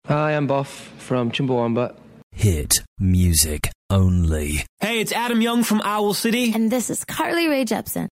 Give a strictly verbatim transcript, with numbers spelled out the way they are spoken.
Hi, I'm Buff from Chumbawamba. Hit music only. Hey, it's Adam Young from Owl City. And this is Carly Rae Jepsen.